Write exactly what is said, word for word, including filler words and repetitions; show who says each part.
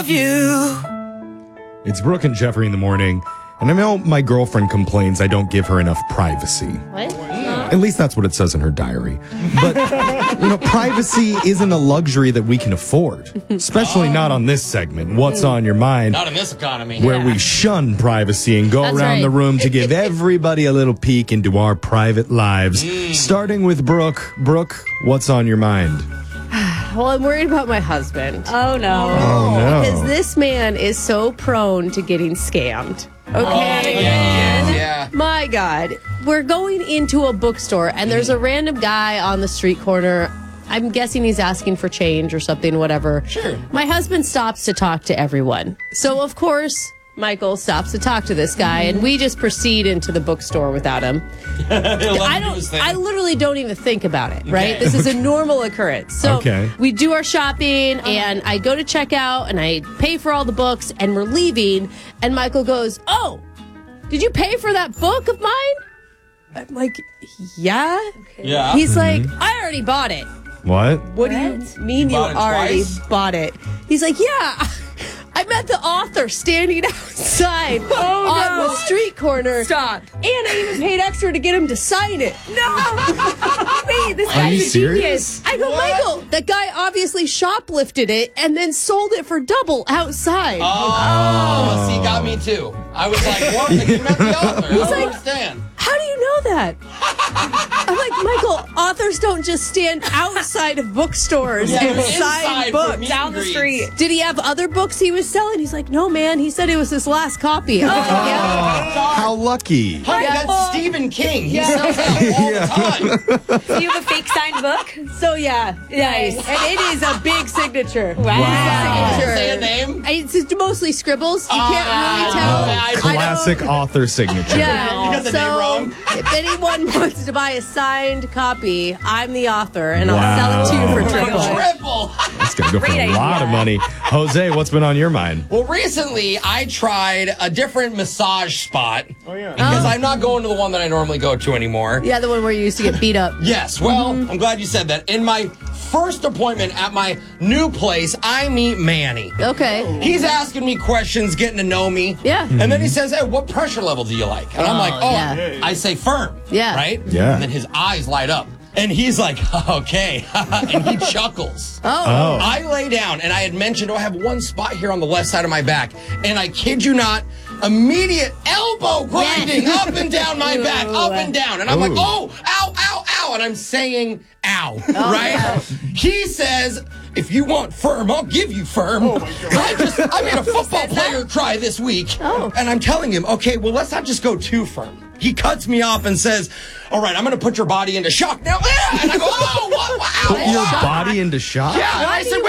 Speaker 1: you.
Speaker 2: It's Brooke and Jeffrey in the morning, and I know my girlfriend complains I don't give her enough privacy.
Speaker 3: What?
Speaker 2: At least that's what it says in her diary. But, you know, privacy isn't a luxury that we can afford, especially
Speaker 4: Oh.
Speaker 2: not on this segment, What's on Your Mind,
Speaker 4: Not in this economy.
Speaker 2: where
Speaker 3: Yeah.
Speaker 2: we shun privacy and go
Speaker 3: That's
Speaker 2: around
Speaker 3: right.
Speaker 2: the room to give everybody a little peek into our private lives.
Speaker 4: Mm.
Speaker 2: Starting with Brooke. Brooke, what's on your mind?
Speaker 3: Well, I'm worried about my husband.
Speaker 5: Oh, no.
Speaker 2: Oh, no.
Speaker 3: Because this man is so prone to getting scammed. Okay?
Speaker 4: Oh, yeah, yeah.
Speaker 3: My God. We're going into a bookstore, and there's a random guy on the street corner. I'm guessing he's asking for change or something, whatever.
Speaker 4: Sure.
Speaker 3: My husband stops to talk to everyone. So, of course, Michael stops to talk to this guy, and we just proceed into the bookstore without him. I don't. I literally don't even think about it. Right?
Speaker 4: Okay.
Speaker 3: This is a normal occurrence. So
Speaker 2: Okay.
Speaker 3: we do our shopping, and I go to check out, and I pay for all the books, and we're leaving. And Michael goes, "Oh, did you pay for that book of mine?" I'm like, "Yeah."
Speaker 4: Yeah.
Speaker 3: He's like, "I already bought it."
Speaker 2: What?
Speaker 3: What do you mean you
Speaker 4: Bought it
Speaker 3: already
Speaker 4: twice?
Speaker 3: bought it? He's like, "Yeah." I met the author standing outside on the street corner.
Speaker 5: Stop.
Speaker 3: And I even paid extra to get him to sign it.
Speaker 5: No. Wait, this
Speaker 2: Are
Speaker 5: guy's
Speaker 2: you
Speaker 5: a
Speaker 2: serious?
Speaker 5: genius.
Speaker 3: I go,
Speaker 4: What?
Speaker 3: Michael, that guy obviously shoplifted it and then sold it for double outside.
Speaker 4: Oh, see, got me too. I was like, what? Like, you met the author. I don't
Speaker 3: like-
Speaker 4: understand.
Speaker 3: How do you know that? I'm like, Michael, authors don't just stand outside of bookstores
Speaker 4: Yeah,
Speaker 3: and
Speaker 4: they're
Speaker 3: sign
Speaker 4: inside for
Speaker 3: books.
Speaker 4: meet
Speaker 5: Down
Speaker 4: and
Speaker 5: the
Speaker 4: greets.
Speaker 5: street.
Speaker 3: Did he have other books he was selling? He's like, no, man. He said it was his last copy. I'm like, yeah.
Speaker 2: How lucky.
Speaker 4: Honey,
Speaker 3: Yeah.
Speaker 4: that's Stephen King. He sells that all the time.
Speaker 5: Do you have a fake signed book?
Speaker 3: So, yeah.
Speaker 5: Nice.
Speaker 3: And it is a big signature.
Speaker 5: Wow.
Speaker 3: Signature.
Speaker 4: Say a name.
Speaker 3: It's just mostly scribbles. You can't really tell.
Speaker 4: okay, I-
Speaker 2: Classic author signature.
Speaker 3: Yeah.
Speaker 4: You got the
Speaker 3: so,
Speaker 4: name wrong.
Speaker 3: if anyone wants to buy a signed copy, I'm the author, and
Speaker 2: Wow.
Speaker 3: I'll sell it to you for triple.
Speaker 4: Triple.
Speaker 2: That's going to go for
Speaker 5: Great
Speaker 2: a lot
Speaker 5: idea.
Speaker 2: of money. Jose, what's been on your mind?
Speaker 4: Well, recently I tried a different massage spot. Oh, yeah. Because I'm not going to the one that I normally go to anymore.
Speaker 3: Yeah, the one where you used to get beat up.
Speaker 4: Yes, well, I'm glad you said that. In my first appointment at my new place, I meet Manny.
Speaker 3: Okay.
Speaker 4: He's asking me questions, getting to know me.
Speaker 3: Yeah.
Speaker 4: And then he says, hey, what pressure level do you like? And I'm
Speaker 3: Oh,
Speaker 4: like, oh,
Speaker 3: yeah.
Speaker 4: I say firm.
Speaker 3: Yeah.
Speaker 4: Right?
Speaker 2: Yeah.
Speaker 4: And then his eyes light up. And he's like, okay. And he chuckles.
Speaker 3: Oh.
Speaker 4: I lay down, and I had mentioned, oh, I have one spot here on the left side of my back. And I kid you not, immediate elbow grinding up and down my back, up and down. And I'm like,
Speaker 2: Ooh.
Speaker 4: oh, ow, ow, ow. And I'm saying, ow, right? He says, if you want firm, I'll give you firm. I just, I made a football player cry this week.
Speaker 3: Oh.
Speaker 4: And I'm telling him, okay, well, let's not just go too firm. He cuts me off and says, all right, I'm going to put your body into shock now. And I go, oh, what? Wow.
Speaker 2: Put your body into shock?
Speaker 4: Yeah, and I said,